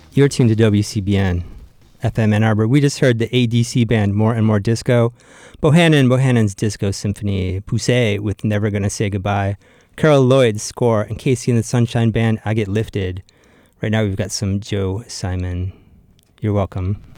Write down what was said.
You're tuned to WCBN FM Ann Arbor. We just heard the ADC band More and More Disco, Bohannon's Disco Symphony, Poussey with Never Gonna Say Goodbye, Carol Lloyd's score, and Casey and the Sunshine Band, I Get Lifted. Right now we've got some Joe Simon. You're welcome.